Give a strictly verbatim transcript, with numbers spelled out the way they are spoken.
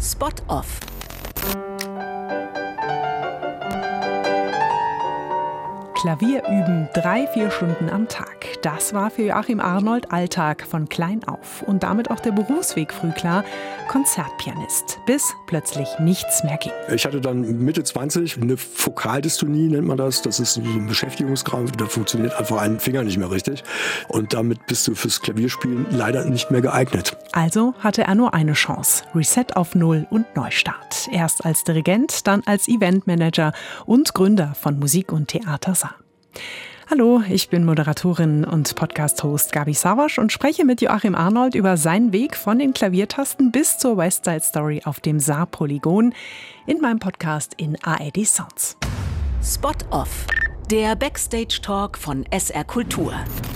Spot Off. Klavier üben, drei, vier Stunden am Tag. Das war für Joachim Arnold Alltag von klein auf. Und damit auch der Berufsweg früh klar, Konzertpianist. Bis plötzlich nichts mehr ging. Ich hatte dann Mitte zwanzig eine Fokaldystonie, nennt man das. Das ist so ein Beschäftigungskrampf. Da funktioniert einfach ein Finger nicht mehr richtig. Und damit bist du fürs Klavierspielen leider nicht mehr geeignet. Also hatte er nur eine Chance. Reset auf Null und Neustart. Erst als Dirigent, dann als Eventmanager und Gründer von Musik und Theater Saar. Hallo, ich bin Moderatorin und Podcast-Host Gabi Savasch und spreche mit Joachim Arnold über seinen Weg von den Klaviertasten bis zur West Side Story auf dem Saar-Polygon in meinem Podcast in A R D Sounds. Spot Off, der Backstage-Talk von S R Kultur.